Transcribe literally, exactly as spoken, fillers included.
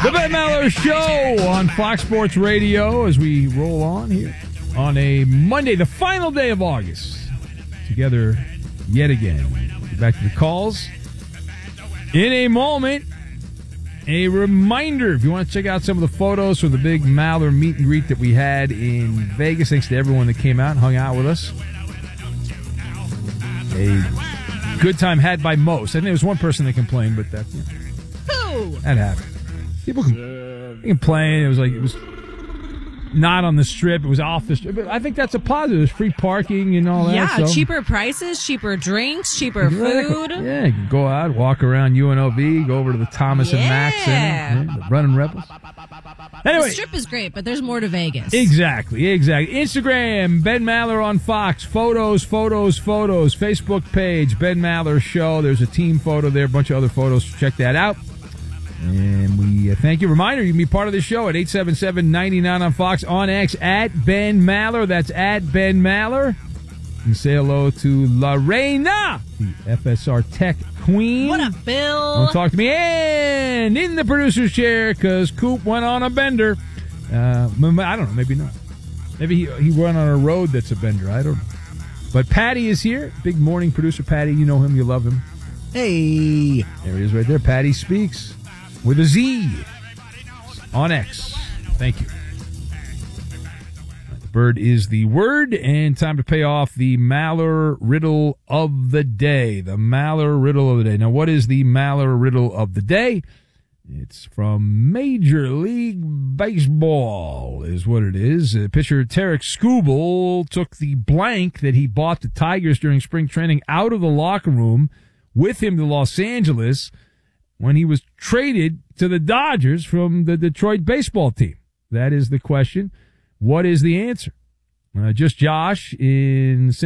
The Ben Maller Show on Fox Sports Radio as we roll on here on a Monday, the final day of August. Together yet again. Get back to the calls. In a moment, a reminder, if you want to check out some of the photos from the big Maller meet and greet that we had in Vegas, thanks to everyone that came out and hung out with us. A good time had by most. I think there was one person that complained, but that, you know, that happened. People can complain. It was like, it was not on the strip. It was off the strip. But I think that's a positive. There's free parking and all that. Yeah, so. cheaper prices, cheaper drinks, cheaper food. Yeah, you can go out, walk around U N L V, go over to the Thomas yeah. and Mack Center, yeah, the Running Rebels. Anyway, the strip is great, but there's more to Vegas. Exactly, exactly. Instagram, Ben Maller on Fox. Photos, photos, photos. Facebook page, Ben Maller Show. There's a team photo there, a bunch of other photos. Check that out. And we uh, thank you. Reminder, you can be part of the show at eight seven seven, nine nine on Fox, on X, at Ben Maller. That's at Ben Maller. And say hello to Lorena, the F S R Tech Queen. What up, Bill? Don't talk to me. And in the producer's chair, because Coop went on a bender. Uh, I don't know, maybe not. Maybe he, he went on a road that's a bender. I don't know. But Patty is here. Big morning producer Patty. You know him. You love him. Hey. There he is right there. Patty Speaks. With a Z on X. Thank you. The bird is the word, and time to pay off the Maller riddle of the day. The Maller riddle of the day. Now, what is the Maller riddle of the day? It's from Major League Baseball, is what it is. Uh, pitcher Tarek Skubal took the blank that he bought the Tigers during spring training out of the locker room with him to Los Angeles when he was traded to the Dodgers from the Detroit baseball team. That is the question. What is the answer? Uh, just Josh in